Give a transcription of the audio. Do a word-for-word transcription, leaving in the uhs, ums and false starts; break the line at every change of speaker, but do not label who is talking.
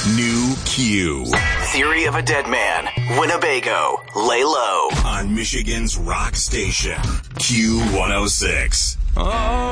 New Q. Theory of a Dead Man. Winnebago. Lay low. On Michigan's rock station. Q one oh six. Oh.